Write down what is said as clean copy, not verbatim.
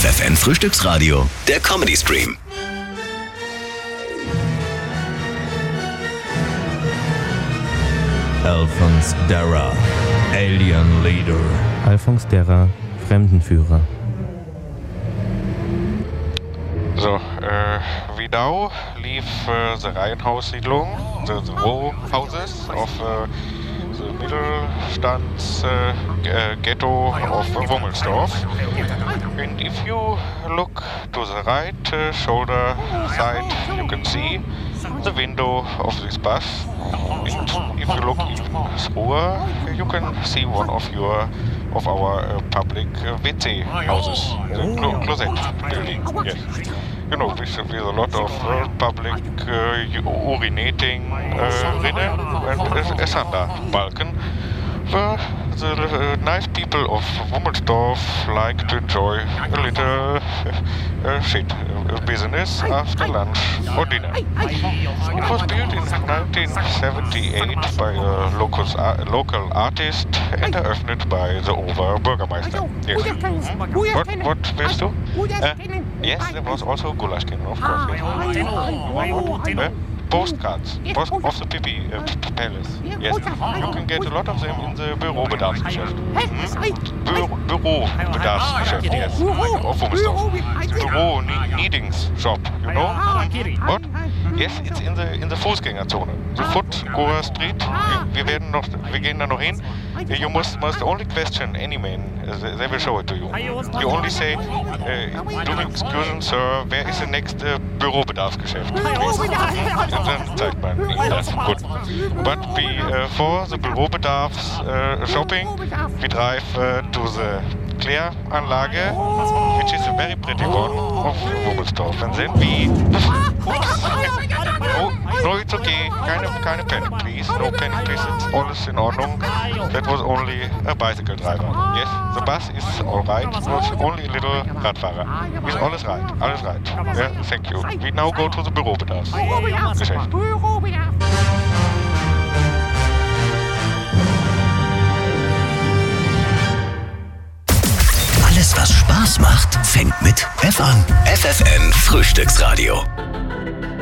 FFN Frühstücksradio, der Comedy Stream. Alphonse Darra, Alien Leader. Alphonse Darra, Fremdenführer. So, we now leave the Reihenhaussiedlung, the row houses of the Mittelstands ghetto of Wummelsdorf. And if you look to the right shoulder side, you can see the window of this bus. And if you look even through, you can see one of our public WC houses, the closet building. Yes. You know, with a lot of public urinating rinne and a sander balken, where the nice people of Wummelsdorf like to enjoy a little shit business after lunch or dinner. It was built in 1978 by a local artist and eröffnet by the Oberbürgermeister. Yes. What willst du? Yes, there was also Gulaschkin, of course. Yes. Postcards of the Pippi Palace. Yes, you can get a lot of them in the Bürobedarfsgeschäft. Bürobedarfsgeschäft, yes, of Wummelsdorf. The Büro Needings shop, you know? What? Yes, it's in the Fußgängerzone. The Footgoer Street. Wir gehen da noch hin. You must only question any man. They will show it to you. You only say, do me excuse, sir, where is the next Bürobedarfsgeschäft? Dann zeigt man Ihnen das. Gut. But for the Bürobedarfs shopping, we drive to the Kläranlage, which is a very pretty one of Wummelsdorf. And then we... No, it's okay. Keine panic, please. No panic, please. It's alles in Ordnung. That was only a bicycle driver. Yes, the bus is alright. It was only a little Radfahrer. Is alles right. Alles right. Yeah, thank you. We now go to the Bürobedarfsgeschäft. Alles, was Spaß macht, fängt mit F an. FFN Frühstücksradio.